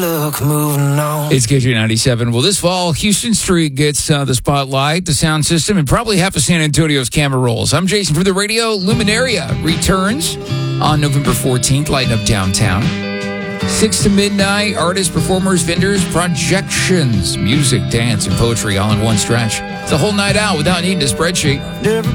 look, moving on. It's KJ97. Well, this fall, Houston Street gets the spotlight, the sound system, and probably half of San Antonio's camera rolls. I'm Jason for the radio. Luminaria returns on November 14th, lighting up downtown. 6 to midnight, artists, performers, vendors, projections, music, dance, and poetry all in one stretch. It's a whole night out without needing a spreadsheet.